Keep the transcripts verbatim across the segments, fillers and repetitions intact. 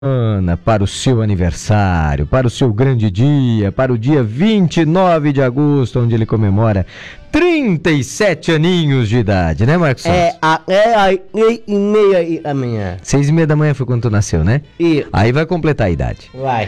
Para o seu aniversário, para o seu grande dia, para o dia vinte e nove de agosto, onde ele comemora trinta e sete aninhos de idade, né, Marcos Santos? É, até às seis e meia da manhã. Seis e meia da manhã foi quando tu nasceu, né? Isso. Aí vai completar a idade. Vai.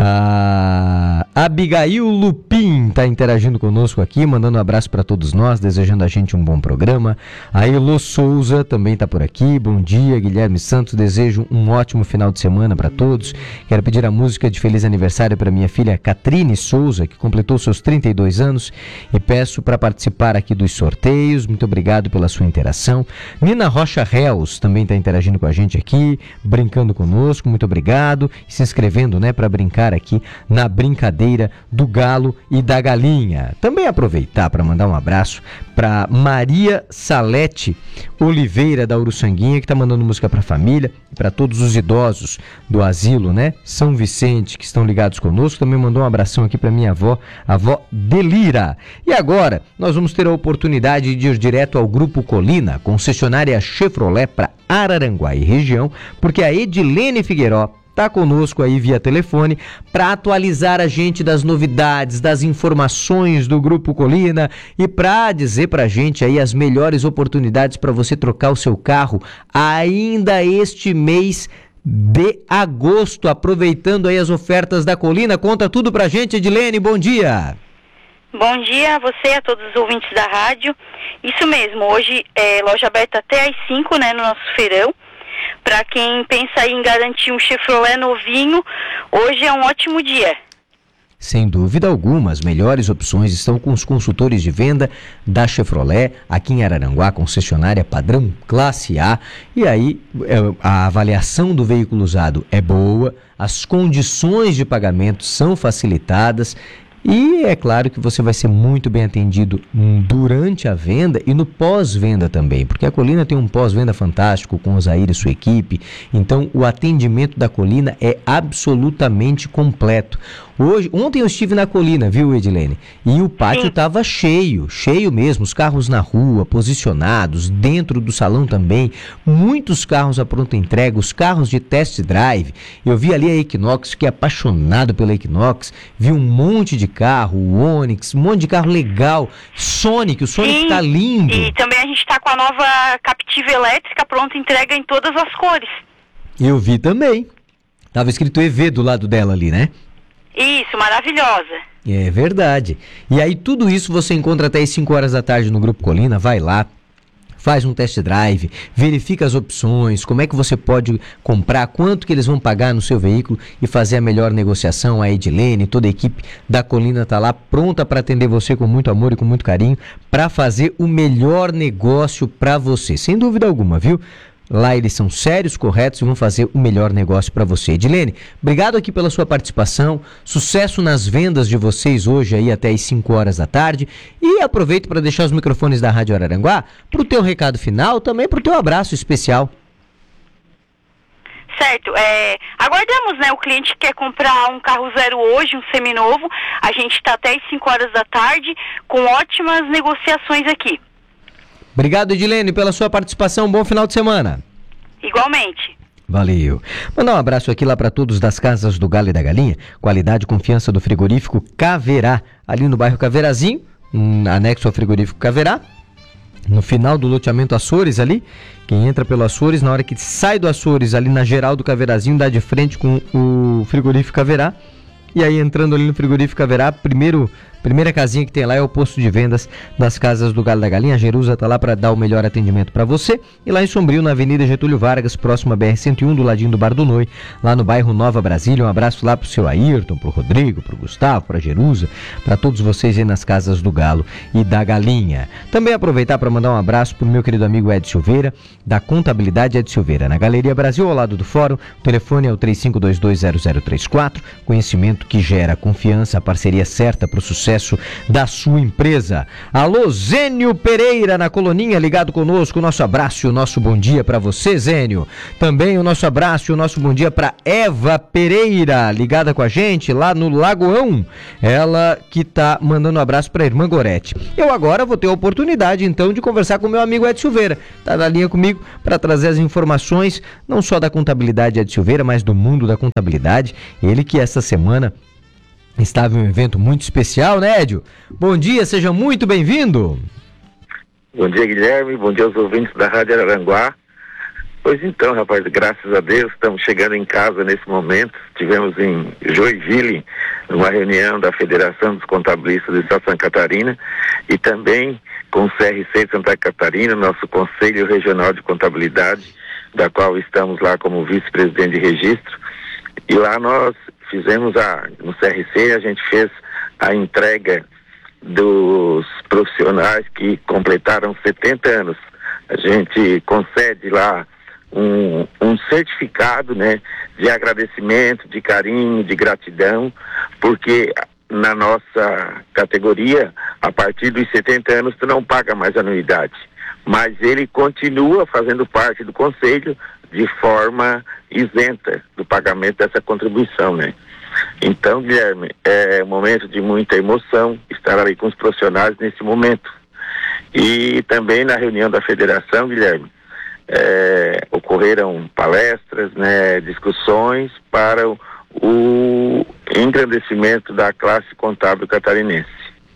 A Abigail Lupin tá interagindo conosco aqui, mandando um abraço para todos nós, desejando a gente um bom programa. A Elô Souza também tá por aqui. Bom dia, Guilherme Santos. Desejo um ótimo final de semana para todos. Quero pedir a música de feliz aniversário para minha filha Catrine Souza, que completou seus trinta e dois anos, e peço para participar aqui dos sorteios. Muito obrigado pela sua interação. Nina Rocha Reus também está interagindo com a gente aqui, brincando conosco. Muito obrigado. E se inscrevendo, né, para brincar aqui na brincadeira do galo e da galinha. Também aproveitar para mandar um abraço para Maria Salete Oliveira da Uruçanguinha, que está mandando música para a família, para todos os idosos do asilo, né, São Vicente, que estão ligados conosco. Também mandou um abração aqui para minha avó, a avó Delira. E agora nós vamos ter a oportunidade de ir direto ao Grupo Colina, concessionária Chevrolet para Araranguá e região, porque a Edilene Figueiró está conosco aí via telefone para atualizar a gente das novidades, das informações do Grupo Colina e para dizer para a gente aí as melhores oportunidades para você trocar o seu carro ainda este mês de agosto, aproveitando aí as ofertas da Colina. Conta tudo pra gente, Edilene, bom dia. Bom dia a você, a todos os ouvintes da rádio. Isso mesmo, hoje é loja aberta até às cinco, né, no nosso feirão. Para quem pensa em garantir um Chevrolet novinho, hoje é um ótimo dia. Sem dúvida alguma, as melhores opções estão com os consultores de venda da Chevrolet, aqui em Araranguá, concessionária padrão classe A. E aí, a avaliação do veículo usado é boa, as condições de pagamento são facilitadas. E é claro que você vai ser muito bem atendido durante a venda e no pós-venda também, porque a Colina tem um pós-venda fantástico com o Zaire e sua equipe. Então o atendimento da Colina é absolutamente completo. Hoje, ontem eu estive na Colina, viu, Edilene? E o pátio estava cheio, cheio mesmo, os carros na rua, posicionados, dentro do salão também, muitos carros à pronta entrega, os carros de test drive. Eu vi ali a Equinox, fiquei apaixonado pela Equinox, vi um monte de carro, o Onix, um monte de carro legal, Sonic, o Sonic Sim, tá lindo. E também a gente está com a nova Captiva elétrica pronta entrega em todas as cores. Eu vi também, tava escrito E V do lado dela ali, né? Isso, maravilhosa. É verdade. E aí tudo isso você encontra até às cinco horas da tarde no Grupo Colina, vai lá, faz um test drive, verifica as opções, como é que você pode comprar, quanto que eles vão pagar no seu veículo e fazer a melhor negociação. A Edilene, toda a equipe da Colina está lá pronta para atender você com muito amor e com muito carinho, para fazer o melhor negócio para você, sem dúvida alguma, viu? Lá eles são sérios, corretos e vão fazer o melhor negócio para você. Edilene, obrigado aqui pela sua participação, sucesso nas vendas de vocês hoje aí até às cinco horas da tarde, e aproveito para deixar os microfones da Rádio Araranguá para o teu recado final, também para o teu abraço especial. Certo, é, aguardamos, né, o cliente que quer comprar um carro zero hoje, um seminovo, a gente está até às cinco horas da tarde com ótimas negociações aqui. Obrigado, Edilene, pela sua participação. Bom final de semana. Igualmente. Valeu. Mandar um abraço aqui lá para todos das Casas do Galo e da Galinha. Qualidade e confiança do frigorífico Caverá, ali no bairro Caveirazinho, um anexo ao frigorífico Caverá. No final do loteamento Açores ali, quem entra pelo Açores, na hora que sai do Açores, ali na geral do Caveirazinho, dá de frente com o frigorífico Caverá. E aí entrando ali no frigorífico Caverá, primeiro... Primeira casinha que tem lá é o posto de vendas das Casas do Galo da Galinha. A Jerusa tá lá para dar o melhor atendimento para você. E lá em Sombrio, na Avenida Getúlio Vargas, próximo a B R cento e um, do ladinho do Bar do Noi, lá no bairro Nova Brasília. Um abraço lá pro seu Ayrton, pro Rodrigo, pro Gustavo, pra Jerusa, para todos vocês aí nas Casas do Galo e da Galinha. Também aproveitar para mandar um abraço pro meu querido amigo Ed Silveira, da Contabilidade Ed Silveira, na Galeria Brasil, ao lado do Fórum. O telefone é o três cinco dois dois zero zero três quatro. Conhecimento que gera confiança, a parceria certa pro sucesso sucesso da sua empresa. Alô, Zênio Pereira na Coloninha, ligado conosco. Nosso abraço e o nosso bom dia para você, Zênio. Também o nosso abraço e o nosso bom dia para Eva Pereira, ligada com a gente lá no Lagoão. Ela que tá mandando um abraço para a irmã Gorete. Eu agora vou ter a oportunidade então de conversar com o meu amigo Ed Silveira. Tá na linha comigo para trazer as informações não só da contabilidade Ed Silveira, mas do mundo da contabilidade. Ele que essa semana estava em um evento muito especial, né, Edio? Bom dia, seja muito bem-vindo. Bom dia, Guilherme. Bom dia aos ouvintes da Rádio Araranguá. Pois então, rapaz, graças a Deus, estamos chegando em casa nesse momento. Estivemos em Joinville, numa reunião da Federação dos Contabilistas do Estado de Santa Catarina e também com o C R C de Santa Catarina, nosso Conselho Regional de Contabilidade, da qual estamos lá como vice-presidente de registro. E lá nós fizemos, a, no C R C, a gente fez a entrega dos profissionais que completaram setenta anos. A gente concede lá um, um certificado, né, de agradecimento, de carinho, de gratidão, porque na nossa categoria, a partir dos setenta anos, tu não paga mais anuidade, mas ele continua fazendo parte do conselho de forma isenta do pagamento dessa contribuição, né? Então, Guilherme, é um momento de muita emoção estar ali com os profissionais nesse momento. E também na reunião da federação, Guilherme, é, ocorreram palestras, né, discussões para o, o engrandecimento da classe contábil catarinense.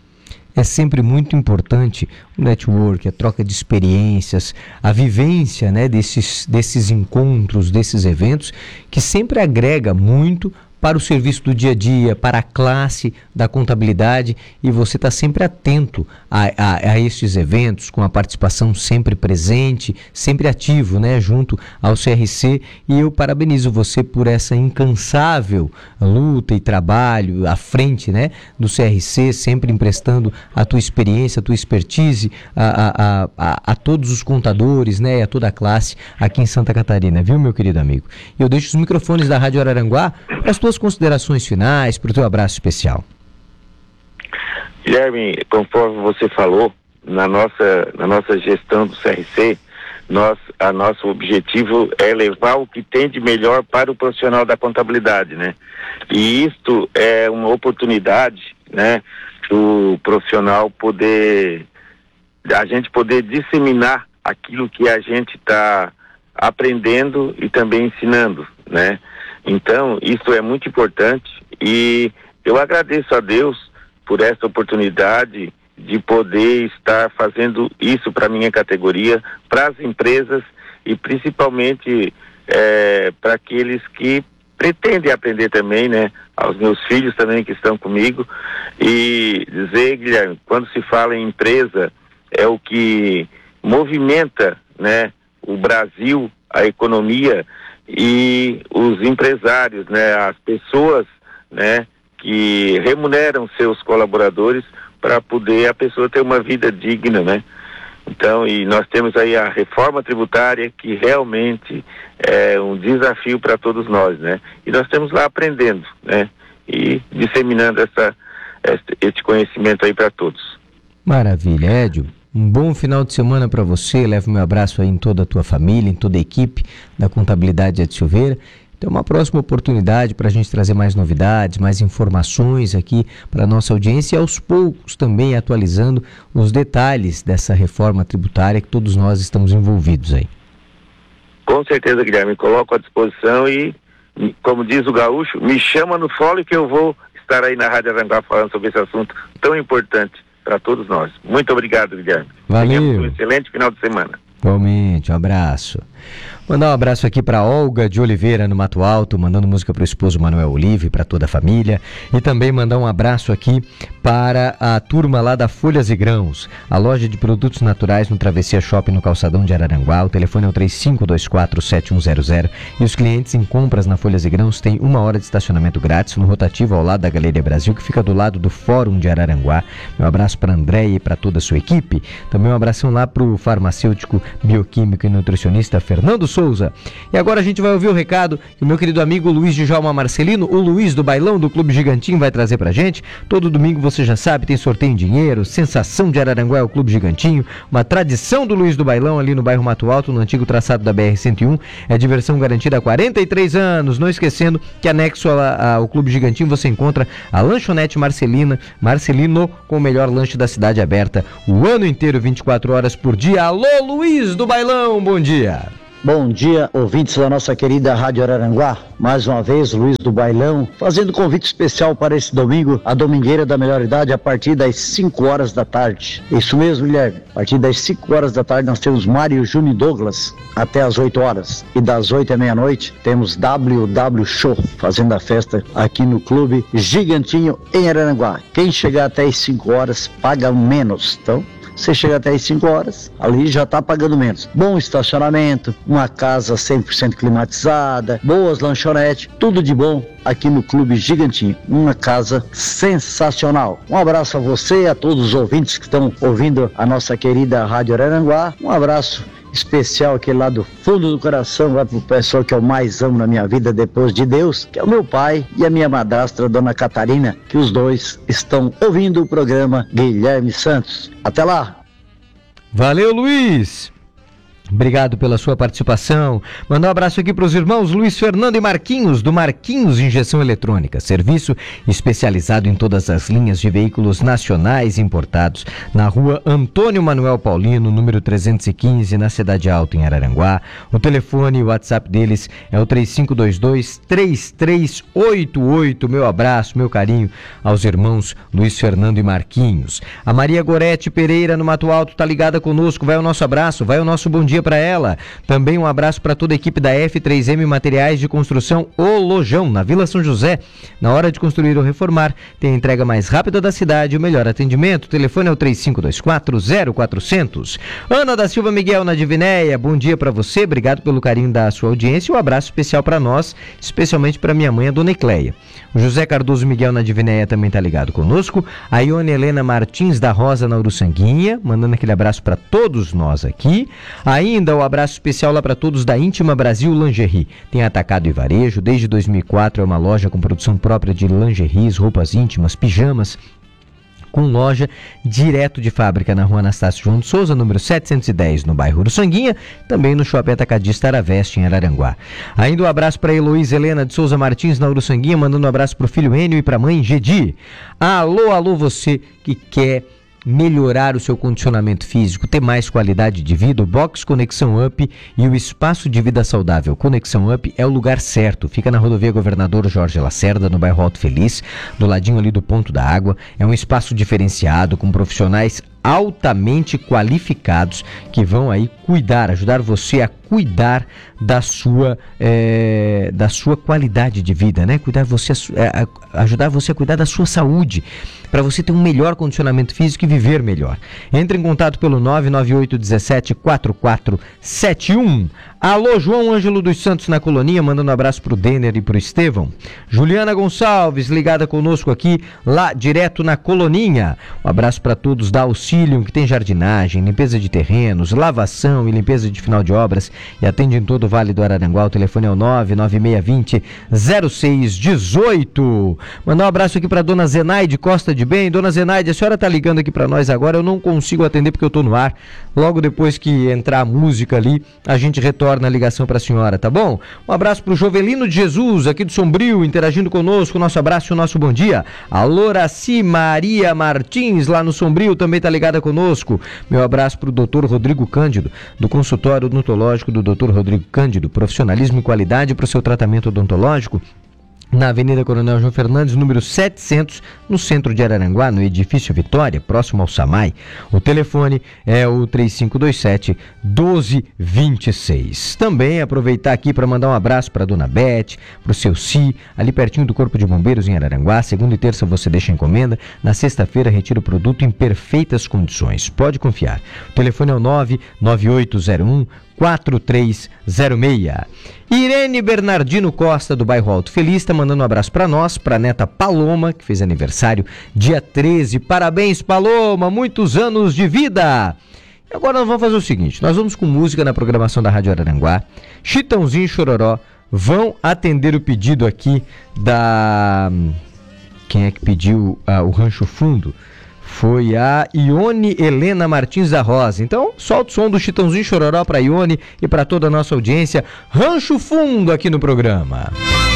É sempre muito importante o network, a troca de experiências, a vivência, né, desses, desses encontros, desses eventos, que sempre agrega muito para o serviço do dia a dia, para a classe da contabilidade, e você está sempre atento a, a, a estes eventos, com a participação sempre presente, sempre ativo, né, junto ao C R C, e eu parabenizo você por essa incansável luta e trabalho à frente, né, do C R C, sempre emprestando a tua experiência, a tua expertise a, a, a, a todos os contadores, né, e a toda a classe aqui em Santa Catarina, viu, meu querido amigo? Eu deixo os microfones da Rádio Araranguá para as tuas considerações finais, para o teu abraço especial. Guilherme, conforme você falou, na nossa, na nossa gestão do C R C, nós, a nosso objetivo é levar o que tem de melhor para o profissional da contabilidade, né? E isto é uma oportunidade, né, do profissional poder, a gente poder disseminar aquilo que a gente está aprendendo e também ensinando, né? Então, isso é muito importante e eu agradeço a Deus por essa oportunidade de poder estar fazendo isso para a minha categoria, para as empresas e principalmente é, para aqueles que pretendem aprender também, né? Aos meus filhos também que estão comigo. E dizer, Guilherme, quando se fala em empresa, é o que movimenta, né, o Brasil, a economia e os empresários, né, as pessoas, né, que remuneram seus colaboradores para poder a pessoa ter uma vida digna, né? Então, e nós temos aí a reforma tributária que realmente é um desafio para todos nós, né? E nós estamos lá aprendendo, né? E disseminando essa, esse conhecimento aí para todos. Maravilha, Edio. Um bom final de semana para você, leva o meu abraço aí em toda a tua família, em toda a equipe da Contabilidade Ed Silveira. Então, uma próxima oportunidade para a gente trazer mais novidades, mais informações aqui para a nossa audiência e aos poucos também atualizando os detalhes dessa reforma tributária que todos nós estamos envolvidos aí. Com certeza, Guilherme, coloco à disposição e, como diz o gaúcho, me chama no fole que eu vou estar aí na Rádio Araranguá falando sobre esse assunto tão importante para todos nós. Muito obrigado, Guilherme. Valeu. Tenhamos um excelente final de semana. Igualmente, um abraço. Mandar um abraço aqui para Olga de Oliveira, no Mato Alto, mandando música para o esposo Manuel Olive, para toda a família. E também mandar um abraço aqui para a turma lá da Folhas e Grãos, a loja de produtos naturais no Travessia Shopping, no Calçadão de Araranguá. O telefone é o três cinco dois quatro, sete um zero zero. E os clientes em compras na Folhas e Grãos têm uma hora de estacionamento grátis no rotativo ao lado da Galeria Brasil, que fica do lado do Fórum de Araranguá. Meu abraço para André e para toda a sua equipe. Também um abração lá para o farmacêutico, bioquímico e nutricionista Fernando Souza. E agora a gente vai ouvir o recado que o meu querido amigo Luiz de Djalma Marcelino, o Luiz do Bailão do Clube Gigantinho, vai trazer pra gente. Todo domingo, você já sabe, tem sorteio em dinheiro, sensação de Araranguá é o Clube Gigantinho, uma tradição do Luiz do Bailão ali no bairro Mato Alto, no antigo traçado da B R cento e um, é diversão garantida há quarenta e três anos, não esquecendo que anexo a, ao Clube Gigantinho você encontra a lanchonete Marcelina, Marcelino, com o melhor lanche da cidade, aberta o ano inteiro, vinte e quatro horas por dia. Alô, Luiz do Bailão, bom dia. Bom dia, ouvintes da nossa querida Rádio Araranguá. Mais uma vez, Luiz do Bailão, fazendo convite especial para esse domingo, a Domingueira da Melhor Idade, a partir das cinco horas da tarde. Isso mesmo, Guilherme. A partir das cinco horas da tarde nós temos Mário, Júnior e Douglas, até as oito horas. E das oito à meia-noite temos W W Show, fazendo a festa aqui no Clube Gigantinho, em Araranguá. Quem chegar até as cinco horas paga menos, então... Você chega até as cinco horas, ali já está pagando menos. Bom estacionamento, uma casa cem por cento climatizada, boas lanchonetes, tudo de bom aqui no Clube Gigantinho. Uma casa sensacional. Um abraço a você e a todos os ouvintes que estão ouvindo a nossa querida Rádio Araranguá. Um abraço especial aqui lá do fundo do coração, vai pro pessoal que eu mais amo na minha vida depois de Deus, que é o meu pai e a minha madrastra, Dona Catarina, que os dois estão ouvindo o programa Guilherme Santos. Até lá! Valeu, Luiz! Obrigado pela sua participação. Mandar um abraço aqui para os irmãos Luiz Fernando e Marquinhos, do Marquinhos Injeção Eletrônica. Serviço especializado em todas as linhas de veículos nacionais importados. Na rua Antônio Manuel Paulino, número trezentos e quinze, na Cidade Alta, em Araranguá. O telefone e o WhatsApp deles é o três cinco dois dois, três três oito oito. Meu abraço, meu carinho aos irmãos Luiz Fernando e Marquinhos. A Maria Gorete Pereira, no Mato Alto, está ligada conosco. Vai o nosso abraço, vai o nosso bom dia para ela. Também um abraço para toda a equipe da F três M Materiais de Construção O Lojão, na Vila São José. Na hora de construir ou reformar, tem a entrega mais rápida da cidade e o melhor atendimento. O telefone é o três cinco dois quatro, zero quatrocentos. Ana da Silva Miguel, na Divinéia, bom dia para você, obrigado pelo carinho da sua audiência e um abraço especial para nós, especialmente para minha mãe, a Dona Ecleia. O José Cardoso Miguel, na Divinéia, também está ligado conosco. A Ione Helena Martins da Rosa, na Uruçanguinha, mandando aquele abraço para todos nós aqui. Ainda o abraço especial lá para todos da Íntima Brasil Lingerie. Tem atacado e varejo, desde dois mil e quatro é uma loja com produção própria de lingeries, roupas íntimas, pijamas, com loja direto de fábrica na rua Anastácio João de Souza, número setecentos e dez, no bairro Uruçanguinha, também no Shopping Atacadista Araveste, em Araranguá. Ainda um abraço para Heloísa Helena de Souza Martins, na Uruçanguinha, mandando um abraço para o filho Enio e para a mãe Gedi. Alô, alô, você que quer melhorar o seu condicionamento físico, ter mais qualidade de vida, o Box Conexão Up e o Espaço de Vida Saudável Conexão Up é o lugar certo. Fica na rodovia Governador Jorge Lacerda, no bairro Alto Feliz, do ladinho ali do Ponto da Água. É um espaço diferenciado, com profissionais altamente qualificados que vão aí cuidar, ajudar você a cuidar da sua, é, da sua qualidade de vida, né? Cuidar você, é, ajudar você a cuidar da sua saúde, para você ter um melhor condicionamento físico e viver melhor. Entre em contato pelo nove nove oito um sete, quatro quatro sete um. Alô, João Ângelo dos Santos na Coloninha, mandando um abraço pro Denner e pro Estevão. Juliana Gonçalves, ligada conosco aqui, lá direto na Coloninha. Um abraço para todos da Auxílio, que tem jardinagem, limpeza de terrenos, lavação e limpeza de final de obras e atende em todo o Vale do Araranguá. O telefone é o nove nove seis dois zero, zero seis um oito. Mandar um abraço aqui para dona Zenaide Costa de Bem. Dona Zenaide, a senhora tá ligando aqui para nós agora, eu não consigo atender porque eu tô no ar. Logo depois que entrar a música ali, a gente retorna a ligação para a senhora, tá bom? Um abraço pro Jovelino de Jesus, aqui do Sombrio, interagindo conosco. Nosso abraço e o nosso bom dia. A Loraci Maria Martins, lá no Sombrio, também tá ligada conosco. Meu abraço pro doutor Rodrigo Cândido, do consultório odontológico do doutor Rodrigo Cândido. Profissionalismo e qualidade para o seu tratamento odontológico, na Avenida Coronel João Fernandes, número setecentos, no centro de Araranguá, no edifício Vitória, próximo ao Samai. O telefone é o três cinco dois sete, um dois dois seis. Também aproveitar aqui para mandar um abraço para a dona Beth, para o seu Si, ali pertinho do Corpo de Bombeiros em Araranguá. Segunda e terça você deixa a encomenda, na sexta-feira retira o produto em perfeitas condições. Pode confiar. O telefone é o nove nove oito zero um, quatro três zero seis. Irene Bernardino Costa, do bairro Alto Feliz, está mandando um abraço para nós, para a neta Paloma, que fez aniversário dia treze. Parabéns, Paloma, muitos anos de vida. Agora nós vamos fazer o seguinte, nós vamos com música na programação da Rádio Araranguá. Chitãozinho e Chororó vão atender o pedido aqui da... Quem é que pediu ah, o Rancho Fundo? Foi a Ione Helena Martins da Rosa. Então, solta o som do Chitãozinho e Chororó para Ione e para toda a nossa audiência. Rancho Fundo aqui no programa.